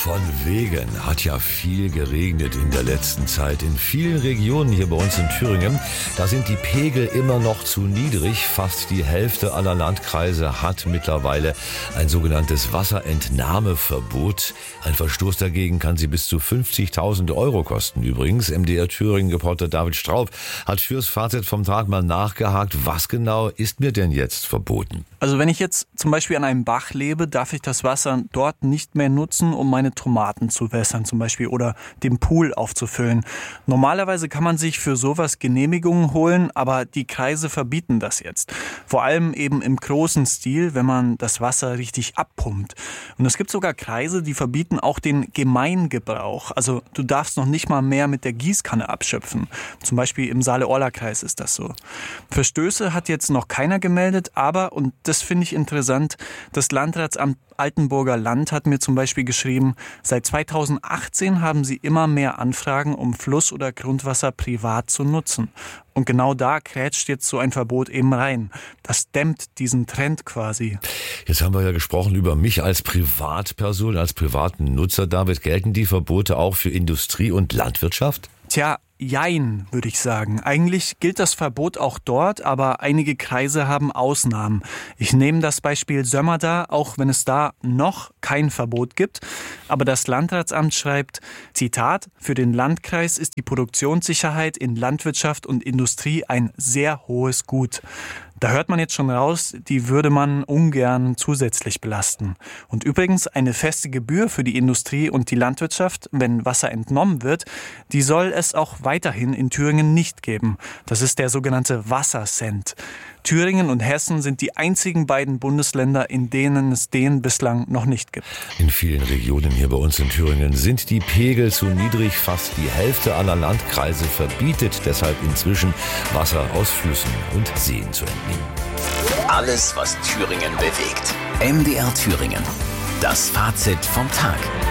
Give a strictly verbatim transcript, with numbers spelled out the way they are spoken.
Von wegen, hat ja viel geregnet in der letzten Zeit. In vielen Regionen hier bei uns in Thüringen, da sind die Pegel immer noch zu niedrig. Fast die Hälfte aller Landkreise hat mittlerweile ein sogenanntes Wasserentnahmeverbot. Ein Verstoß dagegen kann sie bis zu fünfzigtausend Euro kosten übrigens. M D R Thüringen-Reporter David Straub hat fürs Fazit vom Tag mal nachgehakt. Was genau ist mir denn jetzt verboten? Also wenn ich jetzt zum Beispiel an einem Bach lebe, darf ich das Wasser dort nicht mehr nutzen, um meine Tomaten zu wässern zum Beispiel oder den Pool aufzufüllen. Normalerweise kann man sich für sowas Genehmigungen holen, aber die Kreise verbieten das jetzt. Vor allem eben im großen Stil, wenn man das Wasser richtig abpumpt. Und es gibt sogar Kreise, die verbieten auch den Gemeingebrauch. Also du darfst noch nicht mal mehr mit der Gießkanne abschöpfen. Zum Beispiel im Saale-Orla-Kreis ist das so. Verstöße hat jetzt noch keiner gemeldet, aber, und das finde ich interessant, das Landratsamt Altenburger Land hat mir zum Beispiel geschrieben, seit zweitausendachtzehn haben sie immer mehr Anfragen, um Fluss- oder Grundwasser privat zu nutzen. Und genau da krätscht jetzt so ein Verbot eben rein. Das dämmt diesen Trend quasi. Jetzt haben wir ja gesprochen über mich als Privatperson, als privaten Nutzer. David, gelten die Verbote auch für Industrie und Landwirtschaft? Tja, jein, würde ich sagen. Eigentlich gilt das Verbot auch dort, aber einige Kreise haben Ausnahmen. Ich nehme das Beispiel Sömmerda, auch wenn es da noch kein Verbot gibt. Aber das Landratsamt schreibt, Zitat, für den Landkreis ist die Produktionssicherheit in Landwirtschaft und Industrie ein sehr hohes Gut. Da hört man jetzt schon raus, die würde man ungern zusätzlich belasten. Und übrigens, eine feste Gebühr für die Industrie und die Landwirtschaft, wenn Wasser entnommen wird, die soll es auch weiterhin in Thüringen nicht geben. Das ist der sogenannte Wassercent. Thüringen und Hessen sind die einzigen beiden Bundesländer, in denen es den bislang noch nicht gibt. In vielen Regionen hier bei uns in Thüringen sind die Pegel zu niedrig. Fast die Hälfte aller Landkreise verbietet deshalb inzwischen, Wasser aus Flüssen und Seen zu entnehmen. Alles, was Thüringen bewegt. M D R Thüringen. Das Fazit vom Tag.